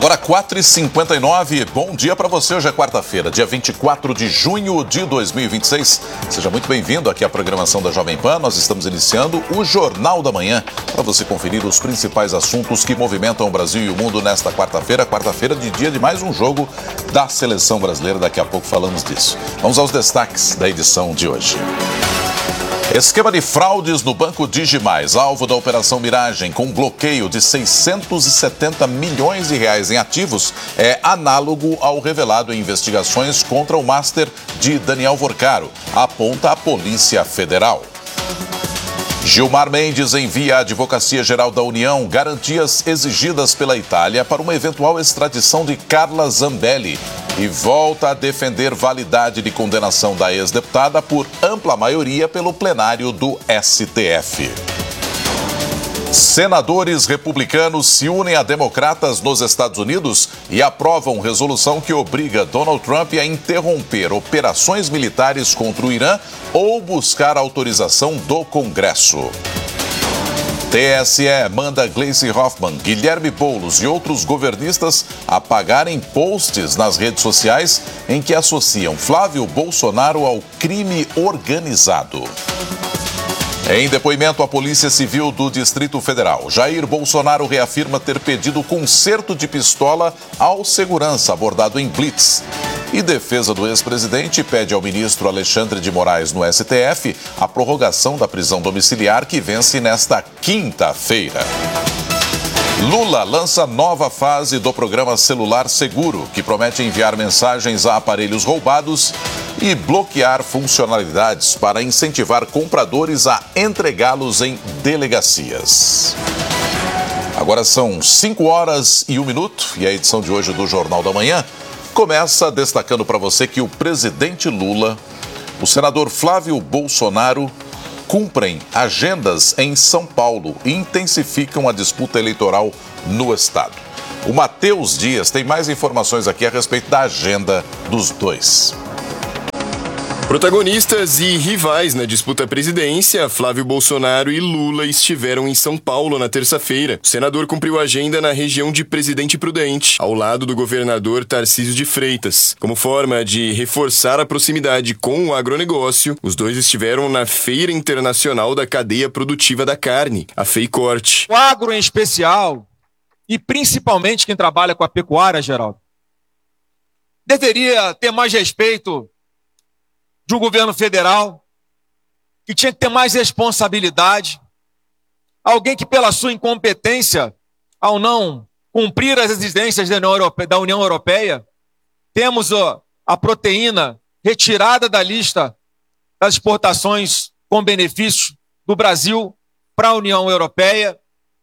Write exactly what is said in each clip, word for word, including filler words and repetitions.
Agora quatro e cinquenta e nove, bom dia para você. Hoje é quarta-feira, dia vinte e quatro de junho de dois mil e vinte e seis. Seja muito bem-vindo aqui à programação da Jovem Pan. Nós estamos iniciando o Jornal da Manhã para você conferir os principais assuntos que movimentam o Brasil e o mundo nesta quarta-feira. Quarta-feira de dia de mais um jogo da Seleção Brasileira. Daqui a pouco falamos disso. Vamos aos destaques da edição de hoje. Esquema de fraudes no Banco Digimais, alvo da Operação Miragem, com bloqueio de seiscentos e setenta milhões de reais em ativos, é análogo ao revelado em investigações contra o Master de Daniel Vorcaro, aponta a Polícia Federal. Gilmar Mendes envia à Advocacia Geral da União garantias exigidas pela Itália para uma eventual extradição de Carla Zambelli e volta a defender validade de condenação da ex-deputada por ampla maioria pelo plenário do S T F. Senadores republicanos se unem a democratas nos Estados Unidos e aprovam resolução que obriga Donald Trump a interromper operações militares contra o Irã ou buscar autorização do Congresso. T S E manda Gleisi Hoffmann, Guilherme Boulos e outros governistas apagarem posts nas redes sociais em que associam Flávio Bolsonaro ao crime organizado. Em depoimento à Polícia Civil do Distrito Federal, Jair Bolsonaro reafirma ter pedido conserto de pistola ao segurança abordado em blitz. E defesa do ex-presidente pede ao ministro Alexandre de Moraes no S T F a prorrogação da prisão domiciliar que vence nesta quinta-feira. Lula lança nova fase do programa Celular Seguro, que promete enviar mensagens a aparelhos roubados e bloquear funcionalidades para incentivar compradores a entregá-los em delegacias. Agora são cinco horas e um minuto e a edição de hoje do Jornal da Manhã começa destacando para você que o presidente Lula, o senador Flávio Bolsonaro cumprem agendas em São Paulo e intensificam a disputa eleitoral no estado. O Matheus Dias tem mais informações aqui a respeito da agenda dos dois. Protagonistas e rivais na disputa à presidência, Flávio Bolsonaro e Lula estiveram em São Paulo na terça-feira. O senador cumpriu a agenda na região de Presidente Prudente, ao lado do governador Tarcísio de Freitas. Como forma de reforçar a proximidade com o agronegócio, os dois estiveram na Feira Internacional da Cadeia Produtiva da Carne, a FEICORTE. O agro em especial, e principalmente quem trabalha com a pecuária, Geraldo, deveria ter mais respeito de um governo federal, que tinha que ter mais responsabilidade, alguém que pela sua incompetência, ao não cumprir as exigências da União Europeia, da União Europeia temos ó, a proteína retirada da lista das exportações com benefícios do Brasil para a União Europeia,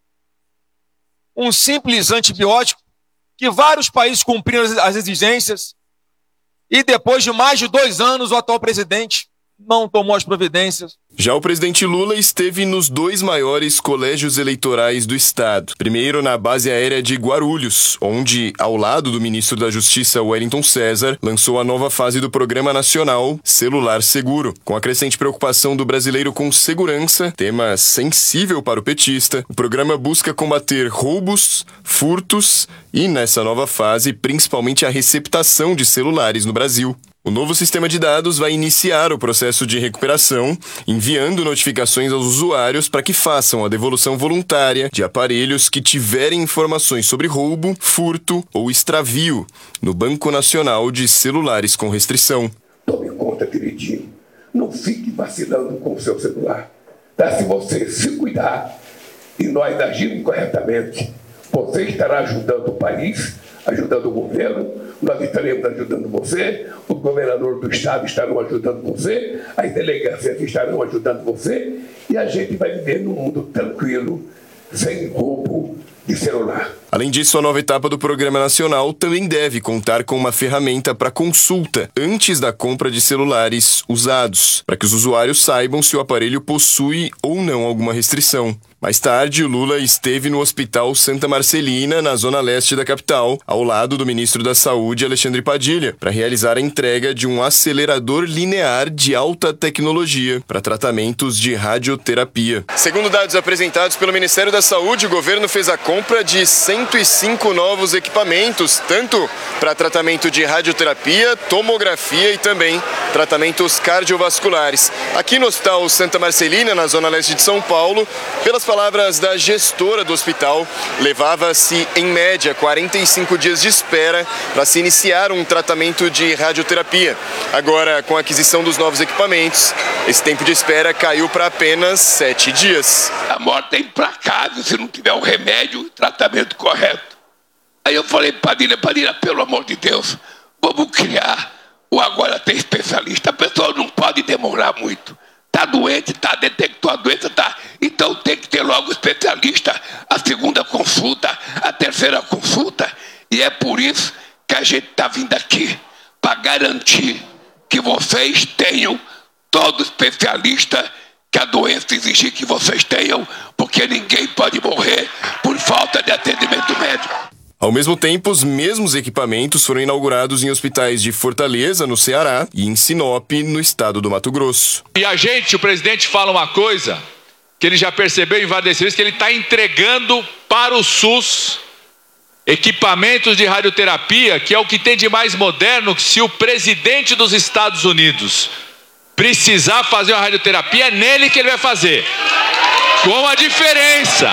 um simples antibiótico que vários países cumpriram as exigências. E depois de mais de dois anos, o atual presidente não tomou as providências. Já o presidente Lula esteve nos dois maiores colégios eleitorais do estado. Primeiro na base aérea de Guarulhos, onde, ao lado do ministro da Justiça, Wellington César, lançou a nova fase do Programa Nacional Celular Seguro. Com a crescente preocupação do brasileiro com segurança, tema sensível para o petista, o programa busca combater roubos, furtos e, nessa nova fase, principalmente a receptação de celulares no Brasil. O novo sistema de dados vai iniciar o processo de recuperação, enviando notificações aos usuários para que façam a devolução voluntária de aparelhos que tiverem informações sobre roubo, furto ou extravio no Banco Nacional de Celulares com Restrição. Tome conta, queridinho. Não fique vacilando com o seu celular. Tá? Se você se cuidar e nós agirmos corretamente, você estará ajudando o país, ajudando o governo, nós estaremos ajudando você, o governador do estado estará ajudando você, as delegacias estarão ajudando você e a gente vai viver num mundo tranquilo, sem roubo de celular. Além disso, a nova etapa do Programa Nacional também deve contar com uma ferramenta para consulta antes da compra de celulares usados, para que os usuários saibam se o aparelho possui ou não alguma restrição. Mais tarde, Lula esteve no Hospital Santa Marcelina, na zona leste da capital, ao lado do ministro da Saúde, Alexandre Padilha, para realizar a entrega de um acelerador linear de alta tecnologia para tratamentos de radioterapia. Segundo dados apresentados pelo Ministério da Saúde, o governo fez a compra de cem cento e cinco novos equipamentos, tanto para tratamento de radioterapia, tomografia e também tratamentos cardiovasculares. Aqui no Hospital Santa Marcelina, na zona leste de São Paulo, pelas palavras da gestora do hospital, levava-se em média quarenta e cinco dias de espera para se iniciar um tratamento de radioterapia. Agora, com a aquisição dos novos equipamentos, esse tempo de espera caiu para apenas sete dias. A morte é implacável se não tiver o remédio e o tratamento correto. Aí eu falei, Padilha, Padilha, pelo amor de Deus, vamos criar o Agora Tem Especialista. A pessoa não pode demorar muito. Está doente, está detectou a doença, tá. Então tem que ter logo o especialista, a segunda consulta, a terceira consulta. E é por isso que a gente está vindo aqui, para garantir que vocês tenham todo especialista que a doença exigir que vocês tenham, porque ninguém pode morrer por falta de atendimento médico. Ao mesmo tempo, os mesmos equipamentos foram inaugurados em hospitais de Fortaleza, no Ceará, e em Sinop, no estado do Mato Grosso. E a gente, o presidente fala uma coisa que ele já percebeu em várias vezes, que ele está entregando para o SUS equipamentos de radioterapia, que é o que tem de mais moderno, que se o presidente dos Estados Unidos precisar fazer uma radioterapia, é nele que ele vai fazer. Com a diferença...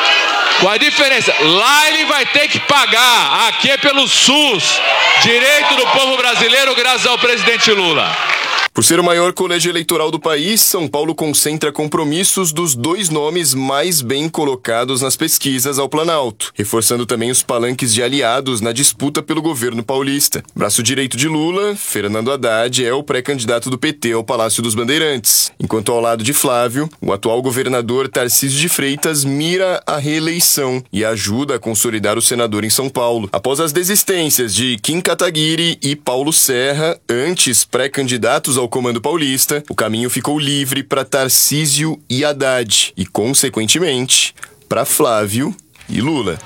Com a diferença, lá ele vai ter que pagar, aqui é pelo SUS, direito do povo brasileiro, graças ao presidente Lula. Por ser o maior colégio eleitoral do país, São Paulo concentra compromissos dos dois nomes mais bem colocados nas pesquisas ao Planalto, reforçando também os palanques de aliados na disputa pelo governo paulista. Braço direito de Lula, Fernando Haddad é o pré-candidato do P T ao Palácio dos Bandeirantes, enquanto ao lado de Flávio, o atual governador Tarcísio de Freitas mira a reeleição e ajuda a consolidar o senador em São Paulo. Após as desistências de Kim Kataguiri e Paulo Serra, antes pré-candidatos ao comando paulista, o caminho ficou livre para Tarcísio e Haddad e, consequentemente, para Flávio e Lula.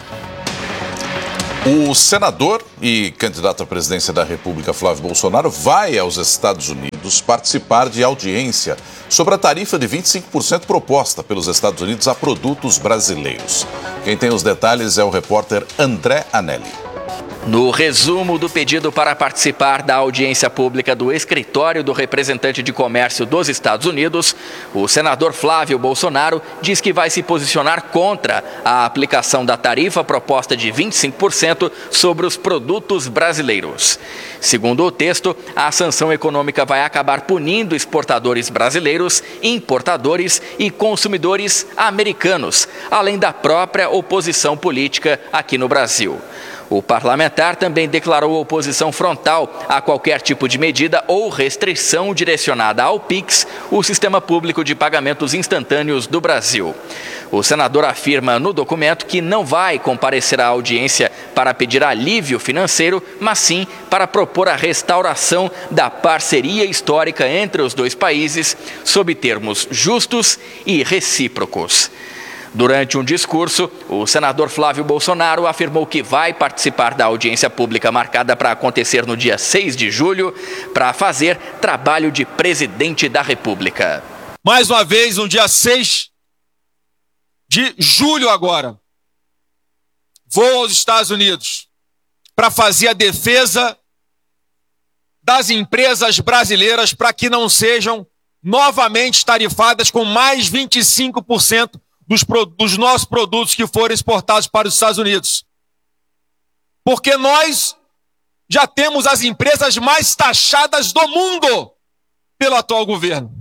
O senador e candidato à presidência da República, Flávio Bolsonaro, vai aos Estados Unidos participar de audiência sobre a tarifa de vinte e cinco por cento proposta pelos Estados Unidos a produtos brasileiros. Quem tem os detalhes é o repórter André Anelli. No resumo do pedido para participar da audiência pública do Escritório do Representante de Comércio dos Estados Unidos, o senador Flávio Bolsonaro diz que vai se posicionar contra a aplicação da tarifa proposta de vinte e cinco por cento sobre os produtos brasileiros. Segundo o texto, a sanção econômica vai acabar punindo exportadores brasileiros, importadores e consumidores americanos, além da própria oposição política aqui no Brasil. O parlamentar também declarou oposição frontal a qualquer tipo de medida ou restrição direcionada ao Pix, o sistema público de pagamentos instantâneos do Brasil. O senador afirma no documento que não vai comparecer à audiência para pedir alívio financeiro, mas sim para propor a restauração da parceria histórica entre os dois países, sob termos justos e recíprocos. Durante um discurso, o senador Flávio Bolsonaro afirmou que vai participar da audiência pública marcada para acontecer no dia seis de julho, para fazer trabalho de presidente da República. Mais uma vez, no dia seis de julho agora, vou aos Estados Unidos para fazer a defesa das empresas brasileiras para que não sejam novamente tarifadas com mais vinte e cinco por cento Dos, dos nossos produtos que forem exportados para os Estados Unidos. Porque nós já temos as empresas mais taxadas do mundo pelo atual governo.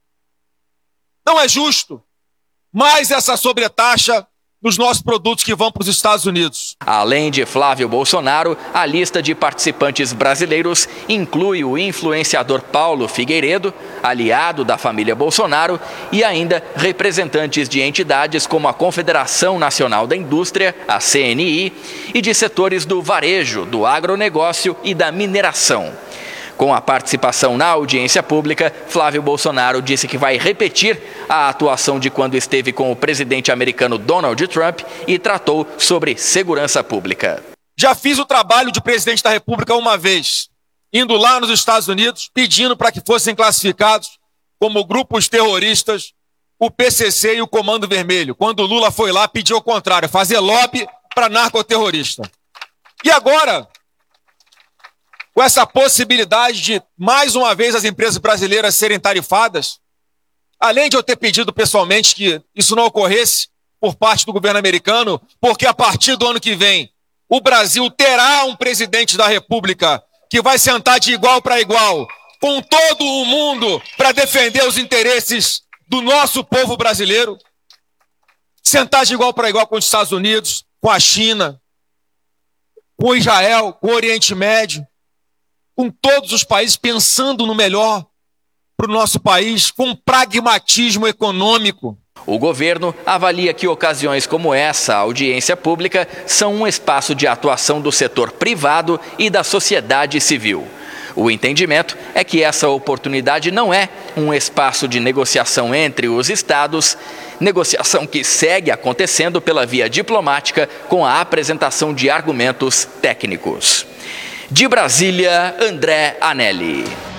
Não é justo mais essa sobretaxa nos nossos produtos que vão para os Estados Unidos. Além de Flávio Bolsonaro, a lista de participantes brasileiros inclui o influenciador Paulo Figueiredo, aliado da família Bolsonaro, e ainda representantes de entidades como a Confederação Nacional da Indústria, a C N I, e de setores do varejo, do agronegócio e da mineração. Com a participação na audiência pública, Flávio Bolsonaro disse que vai repetir a atuação de quando esteve com o presidente americano Donald Trump e tratou sobre segurança pública. Já fiz o trabalho de presidente da República uma vez, indo lá nos Estados Unidos, pedindo para que fossem classificados como grupos terroristas o P C C e o Comando Vermelho. Quando o Lula foi lá, pediu o contrário, fazer lobby para narcoterrorista. E agora, com essa possibilidade de, mais uma vez, as empresas brasileiras serem tarifadas, além de eu ter pedido pessoalmente que isso não ocorresse por parte do governo americano, porque a partir do ano que vem, o Brasil terá um presidente da República que vai sentar de igual para igual com todo o mundo para defender os interesses do nosso povo brasileiro, sentar de igual para igual com os Estados Unidos, com a China, com Israel, com o Oriente Médio, com todos os países pensando no melhor para o nosso país, com pragmatismo econômico. O governo avalia que ocasiões como essa, a audiência pública, são um espaço de atuação do setor privado e da sociedade civil. O entendimento é que essa oportunidade não é um espaço de negociação entre os estados, negociação que segue acontecendo pela via diplomática com a apresentação de argumentos técnicos. De Brasília, André Anelli.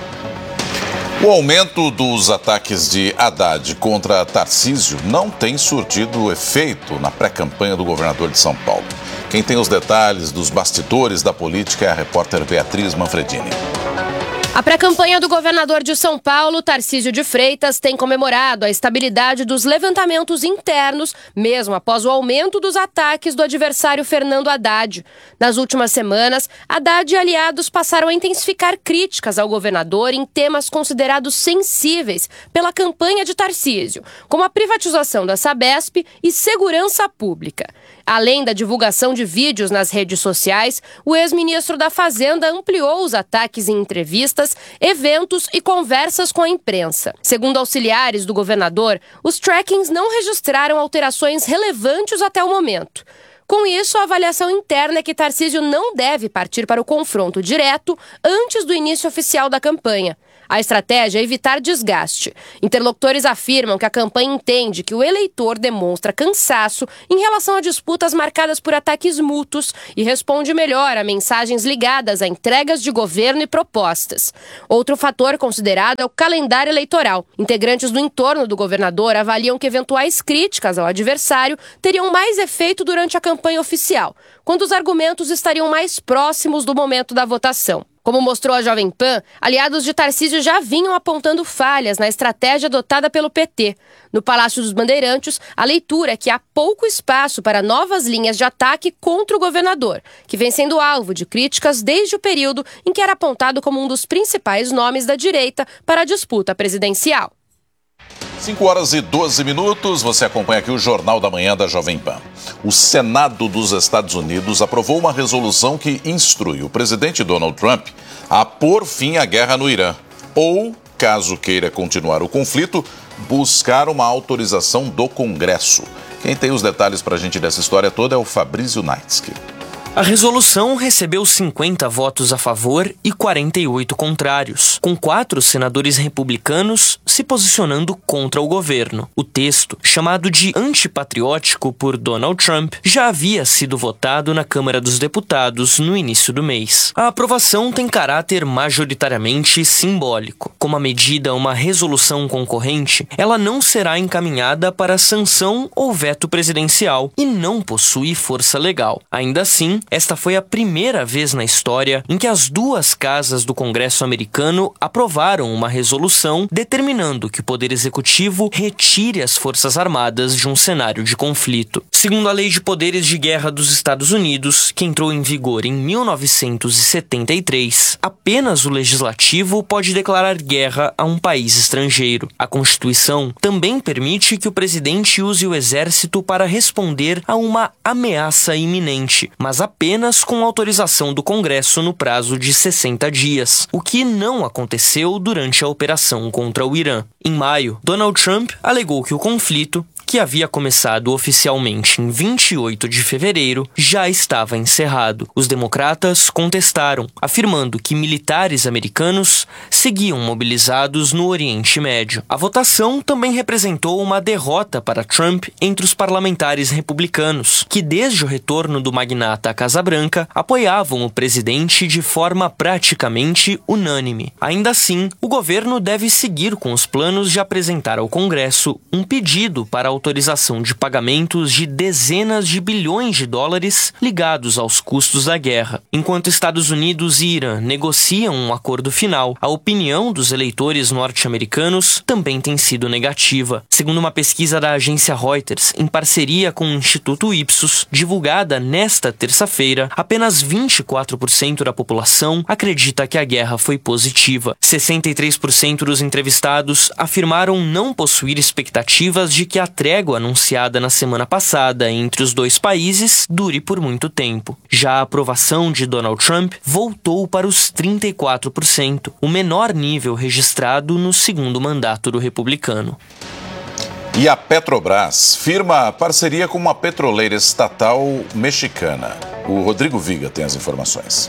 O aumento dos ataques de Haddad contra Tarcísio não tem surtido efeito na pré-campanha do governador de São Paulo. Quem tem os detalhes dos bastidores da política é a repórter Beatriz Manfredini. A pré-campanha do governador de São Paulo, Tarcísio de Freitas, tem comemorado a estabilidade dos levantamentos internos, mesmo após o aumento dos ataques do adversário Fernando Haddad. Nas últimas semanas, Haddad e aliados passaram a intensificar críticas ao governador em temas considerados sensíveis pela campanha de Tarcísio, como a privatização da Sabesp e segurança pública. Além da divulgação de vídeos nas redes sociais, o ex-ministro da Fazenda ampliou os ataques em entrevistas, eventos e conversas com a imprensa. Segundo auxiliares do governador, os trackings não registraram alterações relevantes até o momento. Com isso, a avaliação interna é que Tarcísio não deve partir para o confronto direto antes do início oficial da campanha. A estratégia é evitar desgaste. Interlocutores afirmam que a campanha entende que o eleitor demonstra cansaço em relação a disputas marcadas por ataques mútuos e responde melhor a mensagens ligadas a entregas de governo e propostas. Outro fator considerado é o calendário eleitoral. Integrantes do entorno do governador avaliam que eventuais críticas ao adversário teriam mais efeito durante a campanha oficial, quando os argumentos estariam mais próximos do momento da votação. Como mostrou a Jovem Pan, aliados de Tarcísio já vinham apontando falhas na estratégia adotada pelo P T. No Palácio dos Bandeirantes, a leitura é que há pouco espaço para novas linhas de ataque contra o governador, que vem sendo alvo de críticas desde o período em que era apontado como um dos principais nomes da direita para a disputa presidencial. cinco horas e doze minutos, você acompanha aqui o Jornal da Manhã da Jovem Pan. O Senado dos Estados Unidos aprovou uma resolução que instrui o presidente Donald Trump a pôr fim à guerra no Irã. Ou, caso queira continuar o conflito, buscar uma autorização do Congresso. Quem tem os detalhes para a gente dessa história toda é o Fabrício Naitsky. A resolução recebeu cinquenta votos a favor e quarenta e oito contrários, com quatro senadores republicanos se posicionando contra o governo. O texto, chamado de antipatriótico por Donald Trump, já havia sido votado na Câmara dos Deputados no início do mês. A aprovação tem caráter majoritariamente simbólico. Como a medida é uma resolução concorrente, ela não será encaminhada para sanção ou veto presidencial e não possui força legal. Ainda assim, esta foi a primeira vez na história em que as duas casas do Congresso americano aprovaram uma resolução determinando que o Poder Executivo retire as Forças Armadas de um cenário de conflito. Segundo a Lei de Poderes de Guerra dos Estados Unidos, que entrou em vigor em mil novecentos e setenta e três, apenas o Legislativo pode declarar guerra a um país estrangeiro. A Constituição também permite que o presidente use o Exército para responder a uma ameaça iminente, mas apenas com autorização do Congresso no prazo de sessenta dias, o que não aconteceu durante a operação contra o Irã. Em maio, Donald Trump alegou que o conflito, que havia começado oficialmente em vinte e oito de fevereiro, já estava encerrado. Os democratas contestaram, afirmando que militares americanos seguiam mobilizados no Oriente Médio. A votação também representou uma derrota para Trump entre os parlamentares republicanos, que desde o retorno do magnata à Casa Branca apoiavam o presidente de forma praticamente unânime. Ainda assim, o governo deve seguir com os planos de apresentar ao Congresso um pedido para a autorização de pagamentos de dezenas de bilhões de dólares ligados aos custos da guerra. Enquanto Estados Unidos e Irã negociam um acordo final, a opinião dos eleitores norte-americanos também tem sido negativa. Segundo uma pesquisa da agência Reuters, em parceria com o Instituto Ipsos, divulgada nesta terça-feira, apenas vinte e quatro por cento da população acredita que a guerra foi positiva. sessenta e três por cento dos entrevistados afirmaram não possuir expectativas de que a trégua anunciada na semana passada entre os dois países dure por muito tempo. Já a aprovação de Donald Trump voltou para os trinta e quatro por cento, o menor nível registrado no segundo mandato do republicano. E a Petrobras firma parceria com uma petroleira estatal mexicana. O Rodrigo Viga tem as informações.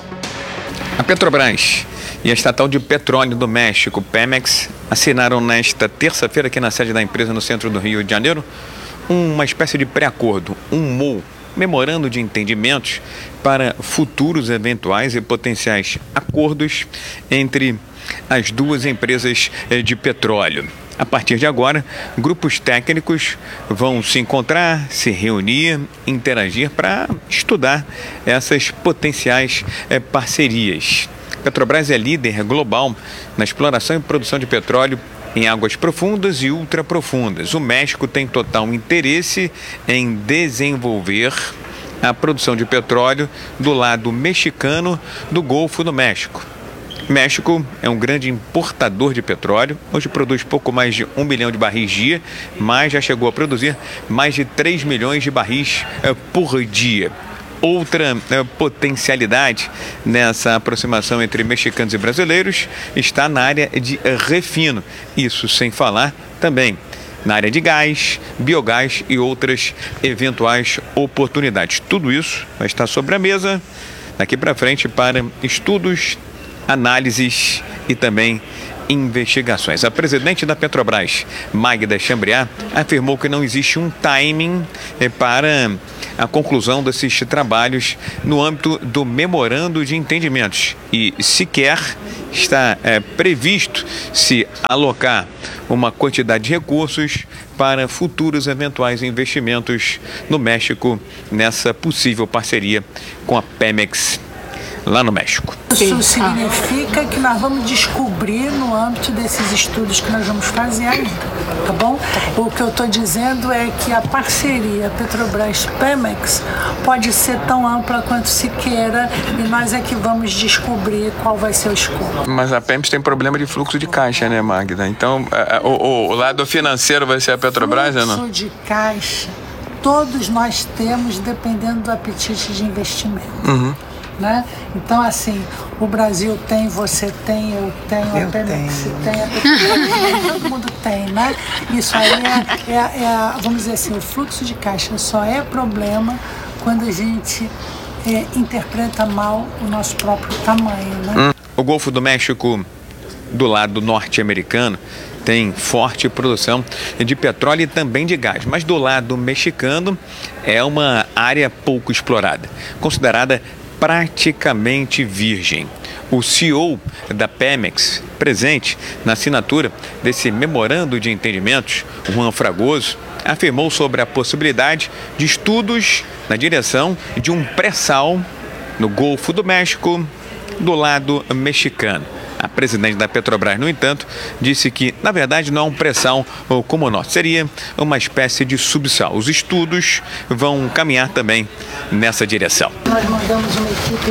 A Petrobras e a estatal de petróleo do México, Pemex, assinaram nesta terça-feira aqui na sede da empresa no centro do Rio de Janeiro uma espécie de pré-acordo, um M O U, memorando de entendimentos para futuros eventuais e potenciais acordos entre as duas empresas de petróleo. A partir de agora, grupos técnicos vão se encontrar, se reunir, interagir para estudar essas potenciais eh, parcerias. A Petrobras é líder global na exploração e produção de petróleo em águas profundas e ultraprofundas. O México tem total interesse em desenvolver a produção de petróleo do lado mexicano do Golfo do México. México é um grande importador de petróleo, hoje produz pouco mais de um milhão de barris dia, mas já chegou a produzir mais de três milhões de barris eh, por dia. Outra eh, potencialidade nessa aproximação entre mexicanos e brasileiros está na área de refino, isso sem falar também na área de gás, biogás e outras eventuais oportunidades. Tudo isso vai estar sobre a mesa daqui para frente para estudos, análises e também investigações. A presidente da Petrobras, Magda Chambriard, afirmou que não existe um timing para a conclusão desses trabalhos no âmbito do memorando de entendimentos e sequer está é, previsto se alocar uma quantidade de recursos para futuros eventuais investimentos no México nessa possível parceria com a Pemex lá no México. Isso significa que nós vamos descobrir no âmbito desses estudos que nós vamos fazer ainda, tá bom? O que eu estou dizendo é que a parceria Petrobras-Pemex pode ser tão ampla quanto se queira e nós é que vamos descobrir qual vai ser o escopo. Mas a Pemex tem problema de fluxo de caixa, né, Magda? Então, o, o, o lado financeiro vai ser a Petrobras, fluxo ou não? Fluxo de caixa, todos nós temos, dependendo do apetite de investimento. Uhum. Né? Então, assim, o Brasil tem, você tem, eu tenho, eu a Pemex tem, a Petrobras, todo mundo tem, né? Isso aí é, é, é, vamos dizer assim, o fluxo de caixa só é problema quando a gente é, interpreta mal o nosso próprio tamanho, né? O Golfo do México, do lado norte-americano, tem forte produção de petróleo e também de gás, mas do lado mexicano é uma área pouco explorada, considerada praticamente virgem. O C E O da Pemex, presente na assinatura desse memorando de entendimentos, Juan Fragoso, afirmou sobre a possibilidade de estudos na direção de um pré-sal no Golfo do México, do lado mexicano. A presidente da Petrobras, no entanto, disse que, na verdade, não é um pré-sal como o nosso, seria uma espécie de subsal. Os estudos vão caminhar também nessa direção. Nós mandamos uma equipe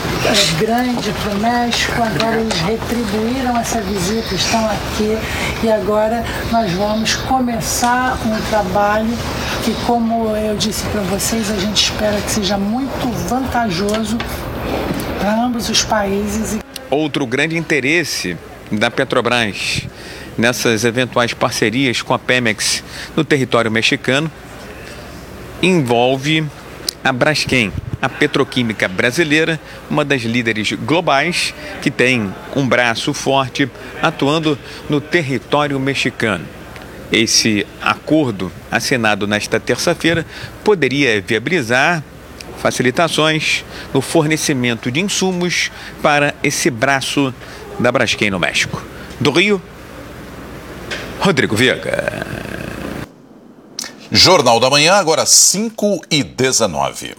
é, grande para o México, agora eles retribuíram essa visita, estão aqui e agora nós vamos começar um trabalho que, como eu disse para vocês, a gente espera que seja muito vantajoso para ambos os países. Outro grande interesse da Petrobras nessas eventuais parcerias com a Pemex no território mexicano envolve a Braskem, a petroquímica brasileira, uma das líderes globais que tem um braço forte atuando no território mexicano. Esse acordo assinado nesta terça-feira poderia viabilizar facilitações no fornecimento de insumos para esse braço da Braskem no México. Do Rio, Rodrigo Viga. Jornal da Manhã, agora cinco e dezenove.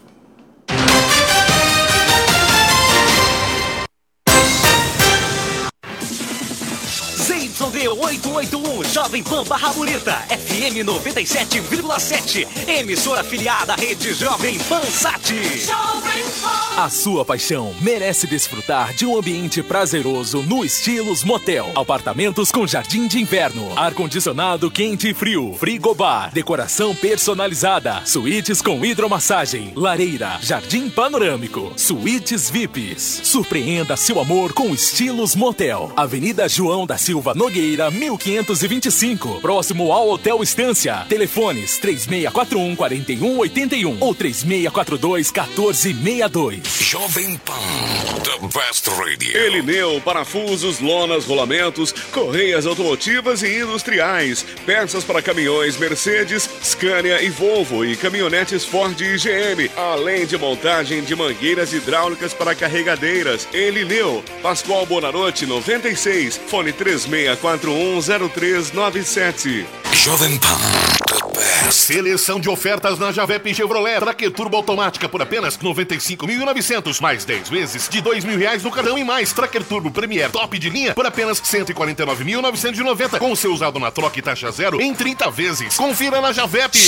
Z Y oitocentos e oitenta e um, Jovem Pan Barra Bonita, F M noventa e sete vírgula sete, emissora afiliada à rede Jovem Pan Sat. A sua paixão merece desfrutar de um ambiente prazeroso no Estilos Motel. Apartamentos com jardim de inverno, ar-condicionado quente e frio, frigobar, decoração personalizada, suítes com hidromassagem, lareira, jardim panorâmico, suítes V I Ps. Surpreenda seu amor com Estilos Motel. Avenida João da Silva Nogueira, mil quinhentos e vinte e cinco, próximo ao Hotel Estância. Telefones três seis quatro um, quatro um oito um ou três seis quatro dois, um quatro seis dois. Jovem Pan, the best radio. Elineu, parafusos, lonas, rolamentos, correias automotivas e industriais, peças para caminhões Mercedes, Scania e Volvo e caminhonetes Ford e G M, além de montagem de mangueiras hidráulicas para carregadeiras. Elineu, Pascoal Bonarotti noventa e seis, fone três seis quatro um, zero três nove sete. Jovem Pan, the best. Seleção de ofertas na Javep Chevrolet. Tracker Turbo automática por apenas noventa e cinco mil e novecentos, mais dez vezes de dois mil reais no cartão e mais. Tracker Turbo Premier top de linha por apenas cento e quarenta e nove mil novecentos e noventa, com seu usado na troca e taxa zero em trinta vezes. Confira na Javep.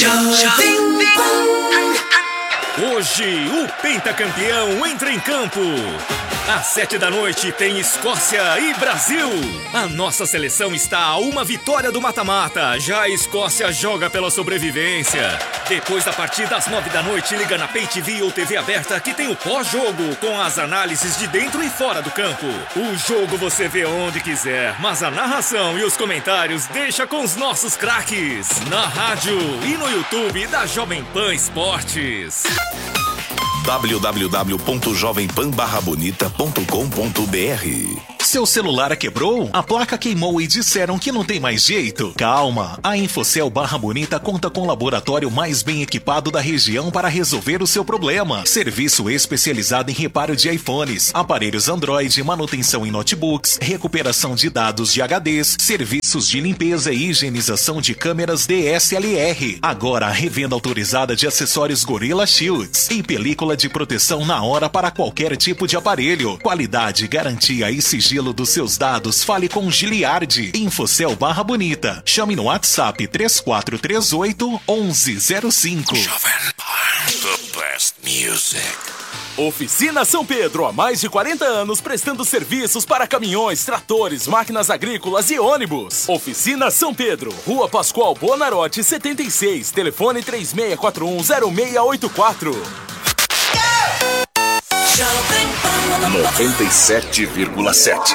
Hoje, o pentacampeão entra em campo. Às sete da noite tem Escócia e Brasil. A nossa seleção está a uma vitória do mata-mata. Já a Escócia joga pela sobrevivência. Depois da partida, às nove da noite, liga na Pay T V ou T V aberta que tem o pós-jogo, com as análises de dentro e fora do campo. O jogo você vê onde quiser, mas a narração e os comentários deixa com os nossos craques. Na rádio e no YouTube da Jovem Pan Esportes. w w w ponto jovem pan barra bonita ponto com ponto b r. Seu celular quebrou? A placa queimou e disseram que não tem mais jeito? Calma, a Infocel Barra Bonita conta com o laboratório mais bem equipado da região para resolver o seu problema. Serviço especializado em reparo de iPhones, aparelhos Android, manutenção em notebooks, recuperação de dados de H Ds, serviços de limpeza e higienização de câmeras D S L R. Agora a revenda autorizada de acessórios Gorilla Shields e película de proteção na hora para qualquer tipo de aparelho. Qualidade, garantia e sigilo dos seus dados, fale com Giliardi. Infocel Barra Bonita. Chame no WhatsApp três quatro três oito, um um zero cinco. Jovem Pan, the best music. Oficina São Pedro, há mais de quarenta anos prestando serviços para caminhões, tratores, máquinas agrícolas e ônibus. Oficina São Pedro, Rua Pascoal Bonarotti setenta e seis, telefone três seis quatro um, zero seis oito quatro. noventa e sete vírgula sete.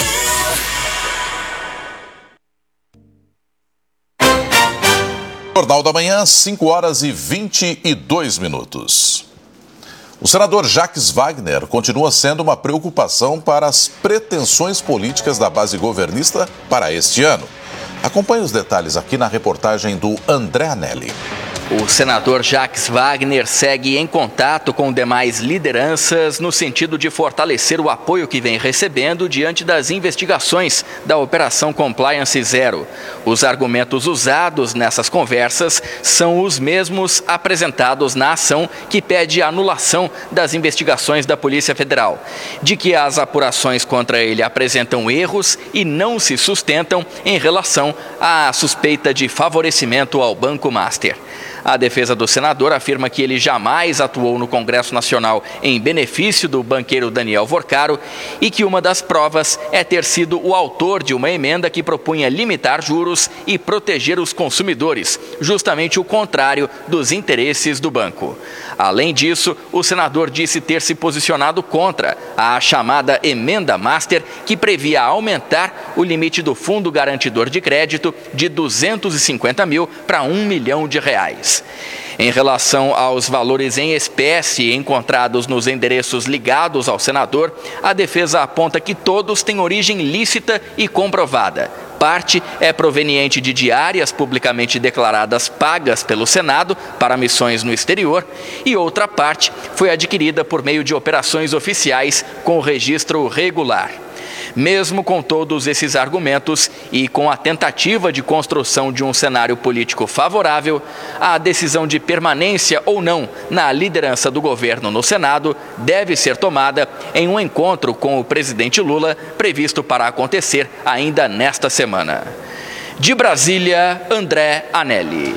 Jornal da Manhã, cinco horas e vinte e dois minutos. O senador Jacques Wagner continua sendo uma preocupação para as pretensões políticas da base governista para este ano. Acompanhe os detalhes aqui na reportagem do André Anelli. O senador Jacques Wagner segue em contato com demais lideranças no sentido de fortalecer o apoio que vem recebendo diante das investigações da Operação Compliance Zero. Os argumentos usados nessas conversas são os mesmos apresentados na ação que pede a anulação das investigações da Polícia Federal, de que as apurações contra ele apresentam erros e não se sustentam em relação à suspeita de favorecimento ao Banco Master. A defesa do senador afirma que ele jamais atuou no Congresso Nacional em benefício do banqueiro Daniel Vorcaro e que uma das provas é ter sido o autor de uma emenda que propunha limitar juros e proteger os consumidores, justamente o contrário dos interesses do banco. Além disso, o senador disse ter se posicionado contra a chamada Emenda Master, que previa aumentar o limite do Fundo Garantidor de Crédito de duzentos e cinquenta mil para um milhão de reais. Em relação aos valores em espécie encontrados nos endereços ligados ao senador, a defesa aponta que todos têm origem lícita e comprovada. Parte é proveniente de diárias publicamente declaradas pagas pelo Senado para missões no exterior e outra parte foi adquirida por meio de operações oficiais com registro regular. Mesmo com todos esses argumentos e com a tentativa de construção de um cenário político favorável, a decisão de permanência ou não na liderança do governo no Senado deve ser tomada em um encontro com o presidente Lula, previsto para acontecer ainda nesta semana. De Brasília, André Anelli.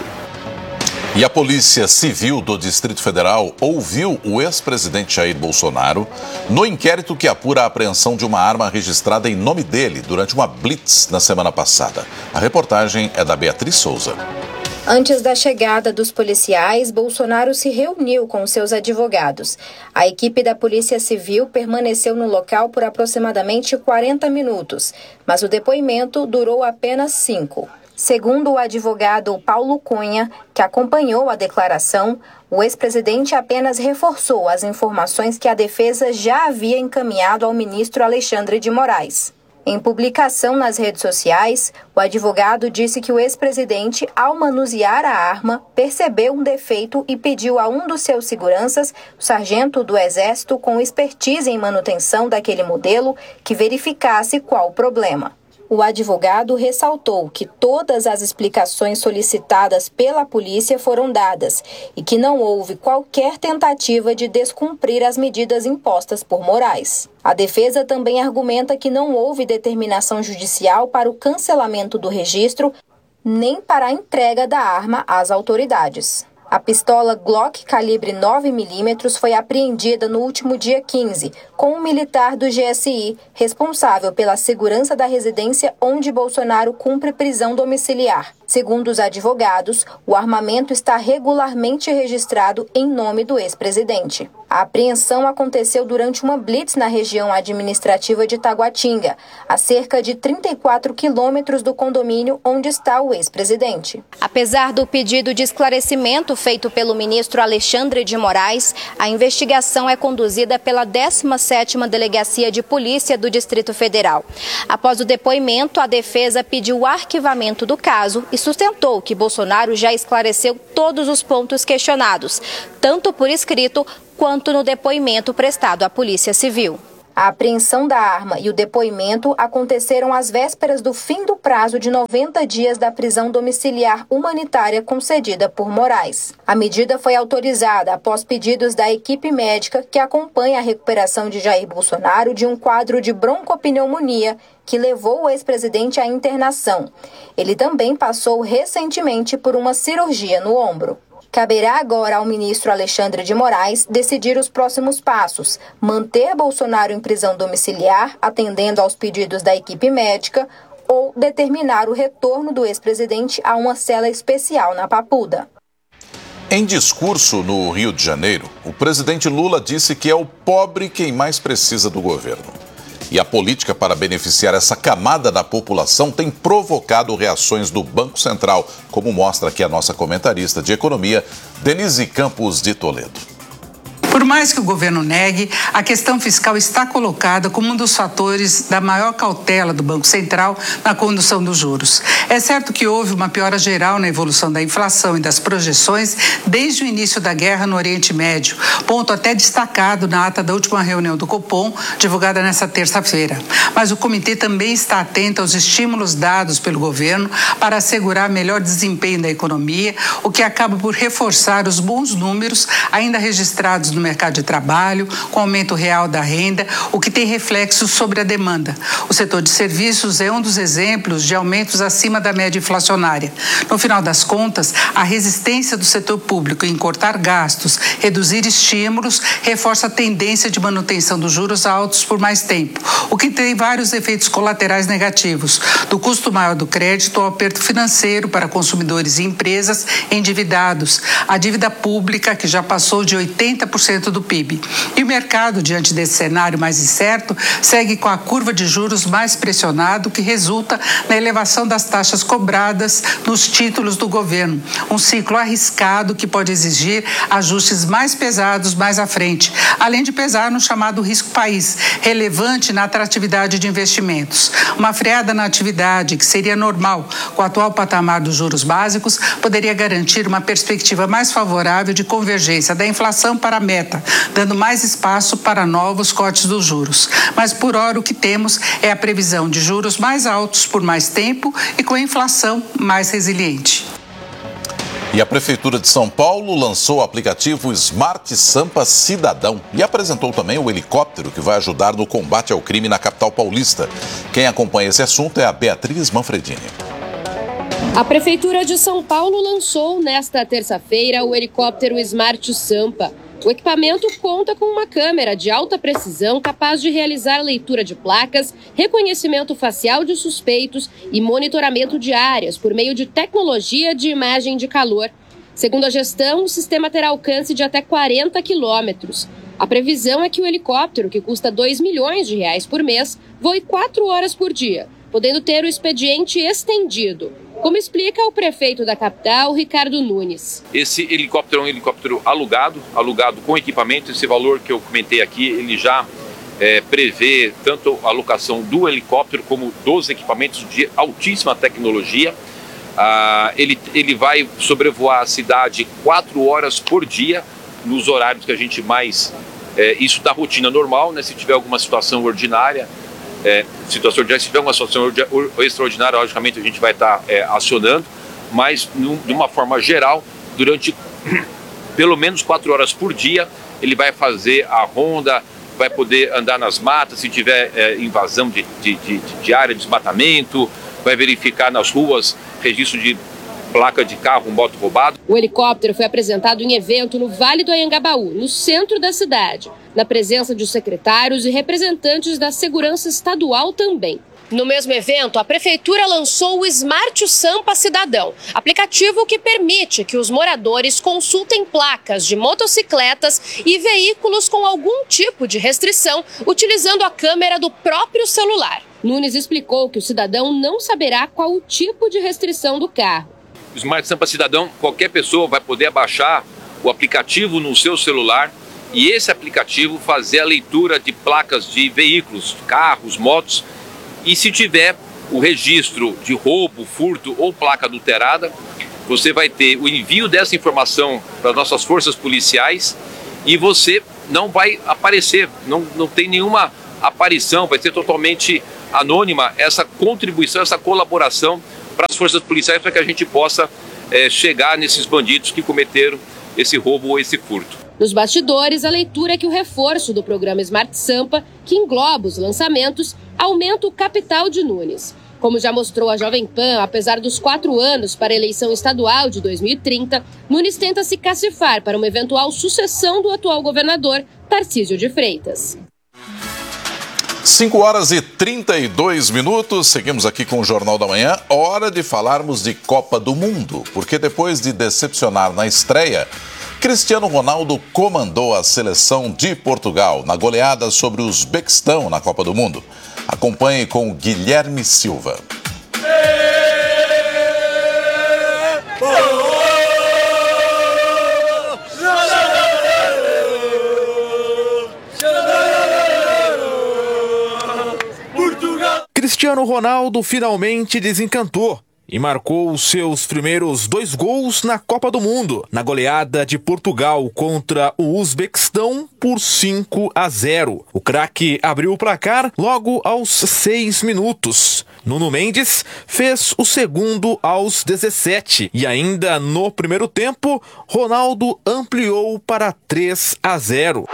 E a Polícia Civil do Distrito Federal ouviu o ex-presidente Jair Bolsonaro no inquérito que apura a apreensão de uma arma registrada em nome dele durante uma blitz na semana passada. A reportagem é da Beatriz Souza. Antes da chegada dos policiais, Bolsonaro se reuniu com seus advogados. A equipe da Polícia Civil permaneceu no local por aproximadamente quarenta minutos, mas o depoimento durou apenas cinco. Segundo o advogado Paulo Cunha, que acompanhou a declaração, o ex-presidente apenas reforçou as informações que a defesa já havia encaminhado ao ministro Alexandre de Moraes. Em publicação nas redes sociais, o advogado disse que o ex-presidente, ao manusear a arma, percebeu um defeito e pediu a um dos seus seguranças, o sargento do Exército com expertise em manutenção daquele modelo, que verificasse qual o problema. O advogado ressaltou que todas as explicações solicitadas pela polícia foram dadas e que não houve qualquer tentativa de descumprir as medidas impostas por Moraes. A defesa também argumenta que não houve determinação judicial para o cancelamento do registro nem para a entrega da arma às autoridades. A pistola Glock calibre nove milímetros foi apreendida no último dia quinze, com um militar do G S I, responsável pela segurança da residência onde Bolsonaro cumpre prisão domiciliar. Segundo os advogados, o armamento está regularmente registrado em nome do ex-presidente. A apreensão aconteceu durante uma blitz na região administrativa de Taguatinga, a cerca de trinta e quatro quilômetros do condomínio onde está o ex-presidente. Apesar do pedido de esclarecimento feito pelo ministro Alexandre de Moraes, a investigação é conduzida pela décima sétima Delegacia de Polícia do Distrito Federal. Após o depoimento, a defesa pediu o arquivamento do caso e sustentou que Bolsonaro já esclareceu todos os pontos questionados, tanto por escrito quanto no depoimento prestado à Polícia Civil. A apreensão da arma e o depoimento aconteceram às vésperas do fim do prazo de noventa dias da prisão domiciliar humanitária concedida por Moraes. A medida foi autorizada após pedidos da equipe médica que acompanha a recuperação de Jair Bolsonaro de um quadro de broncopneumonia que levou o ex-presidente à internação. Ele também passou recentemente por uma cirurgia no ombro. Caberá agora ao ministro Alexandre de Moraes decidir os próximos passos: manter Bolsonaro em prisão domiciliar, atendendo aos pedidos da equipe médica, ou determinar o retorno do ex-presidente a uma cela especial na Papuda. Em discurso no Rio de Janeiro, o presidente Lula disse que é o pobre quem mais precisa do governo. E a política para beneficiar essa camada da população tem provocado reações do Banco Central, como mostra aqui a nossa comentarista de economia, Denise Campos de Toledo. Por mais que o governo negue, a questão fiscal está colocada como um dos fatores da maior cautela do Banco Central na condução dos juros. É certo que houve uma piora geral na evolução da inflação e das projeções desde o início da guerra no Oriente Médio, ponto até destacado na ata da última reunião do Copom, divulgada nesta terça-feira. Mas o comitê também está atento aos estímulos dados pelo governo para assegurar melhor desempenho da economia, o que acaba por reforçar os bons números ainda registrados no mercado de trabalho, com aumento real da renda, o que tem reflexos sobre a demanda. O setor de serviços é um dos exemplos de aumentos acima da média inflacionária. No final das contas, a resistência do setor público em cortar gastos, reduzir estímulos, reforça a tendência de manutenção dos juros altos por mais tempo, o que tem vários efeitos colaterais negativos, do custo maior do crédito ao aperto financeiro para consumidores e empresas endividados, a dívida pública, que já passou de oitenta por cento do P I B. E o mercado, diante desse cenário mais incerto, segue com a curva de juros mais pressionado, que resulta na elevação das taxas cobradas nos títulos do governo. Um ciclo arriscado que pode exigir ajustes mais pesados mais à frente, além de pesar no chamado risco país, relevante na atratividade de investimentos. Uma freada na atividade, que seria normal com o atual patamar dos juros básicos, poderia garantir uma perspectiva mais favorável de convergência da inflação para a meta meta, dando mais espaço para novos cortes dos juros. Mas por hora o que temos é a previsão de juros mais altos por mais tempo e com a inflação mais resiliente. E a Prefeitura de São Paulo lançou o aplicativo Smart Sampa Cidadão e apresentou também o helicóptero que vai ajudar no combate ao crime na capital paulista. Quem acompanha esse assunto é a Beatriz Manfredini. A Prefeitura de São Paulo lançou nesta terça-feira o helicóptero Smart Sampa. O equipamento conta com uma câmera de alta precisão capaz de realizar leitura de placas, reconhecimento facial de suspeitos e monitoramento de áreas por meio de tecnologia de imagem de calor. Segundo a gestão, o sistema terá alcance de até quarenta quilômetros. A previsão é que o helicóptero, que custa dois milhões de reais por mês, voe quatro horas por dia, podendo ter o expediente estendido, como explica o prefeito da capital, Ricardo Nunes. Esse helicóptero é um helicóptero alugado, alugado com equipamento. Esse valor que eu comentei aqui, ele já é, prevê tanto a alocação do helicóptero como dos equipamentos de altíssima tecnologia. Ah, ele, ele vai sobrevoar a cidade quatro horas por dia, nos horários que a gente mais... É, isso da rotina normal, né? Se tiver alguma situação ordinária, É, situação de, se tiver uma situação extraordinária, logicamente a gente vai estar é, acionando, mas num, de uma forma geral, durante pelo menos quatro horas por dia, ele vai fazer a ronda, vai poder andar nas matas, se tiver é, invasão de, de, de, de área de desmatamento, vai verificar nas ruas registro de placa de carro, moto roubado. O helicóptero foi apresentado em evento no Vale do Anhangabaú, no centro da cidade, na presença de secretários e representantes da segurança estadual também. No mesmo evento, a Prefeitura lançou o Smart Sampa Cidadão, aplicativo que permite que os moradores consultem placas de motocicletas e veículos com algum tipo de restrição, utilizando a câmera do próprio celular. Nunes explicou que o cidadão não saberá qual o tipo de restrição do carro. O Smart Sampa Cidadão, qualquer pessoa vai poder baixar o aplicativo no seu celular e esse aplicativo fazer a leitura de placas de veículos, carros, motos, e se tiver o registro de roubo, furto ou placa adulterada, você vai ter o envio dessa informação para as nossas forças policiais e você não vai aparecer, não, não tem nenhuma aparição, vai ser totalmente anônima essa contribuição, essa colaboração para as forças policiais, para que a gente possa é, chegar nesses bandidos que cometeram esse roubo ou esse furto. Nos bastidores, a leitura é que o reforço do programa Smart Sampa, que engloba os lançamentos, aumenta o capital de Nunes. Como já mostrou a Jovem Pan, apesar dos quatro anos para a eleição estadual de dois mil e trinta, Nunes tenta se cacifar para uma eventual sucessão do atual governador, Tarcísio de Freitas. cinco horas e trinta e dois minutos, seguimos aqui com o Jornal da Manhã. Hora de falarmos de Copa do Mundo, porque depois de decepcionar na estreia, Cristiano Ronaldo comandou a seleção de Portugal na goleada sobre o Uzbequistão na Copa do Mundo. Acompanhe com Guilherme Silva. Cristiano Ronaldo finalmente desencantou e marcou os seus primeiros dois gols na Copa do Mundo, na goleada de Portugal contra o Uzbequistão por cinco a zero. O craque abriu o placar logo aos seis minutos. Nuno Mendes fez o segundo aos dezessete e ainda no primeiro tempo, Ronaldo ampliou para três a zero.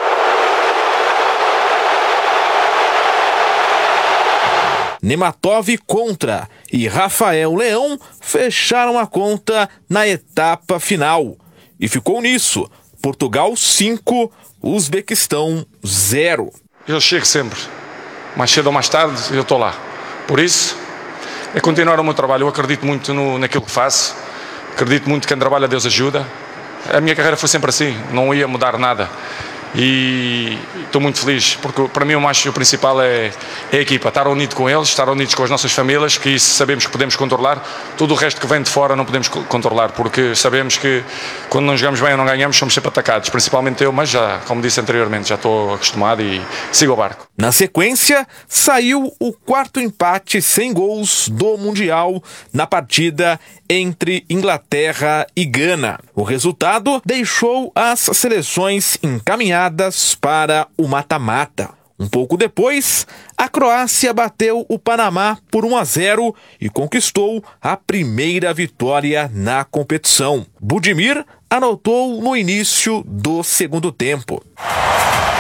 Nematov contra e Rafael Leão fecharam a conta na etapa final. E ficou nisso, Portugal cinco, Uzbequistão zero. Eu chego sempre, mais cedo ou mais tarde eu estou lá. Por isso, é continuar o meu trabalho. Eu acredito muito no, naquilo que faço, acredito muito que quem trabalha Deus ajuda. A minha carreira foi sempre assim, não ia mudar nada. E estou muito feliz, porque para mim o mais o principal é, é a equipa, estar unido com eles, estar unidos com as nossas famílias, que isso sabemos que podemos controlar. Tudo o resto que vem de fora não podemos controlar, porque sabemos que quando não jogamos bem ou não ganhamos somos sempre atacados, principalmente eu, mas já, como disse anteriormente, já estou acostumado e sigo o barco. Na sequência, saiu o quarto empate sem gols do Mundial na partida entre Inglaterra e Gana. O resultado deixou as seleções encaminhadas para o mata-mata. Um pouco depois, a Croácia bateu o Panamá por um a zero e conquistou a primeira vitória na competição. Budimir anotou no início do segundo tempo.